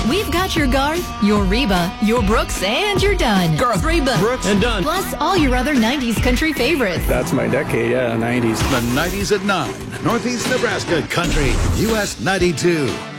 We've got your Garth, your Reba, your Brooks, and your Dunn. Garth, Reba, Brooks, and Dunn. Plus all your other 90s country favorites. That's my decade, yeah, 90s. The 90s at 9. Northeast Nebraska Country, US 92.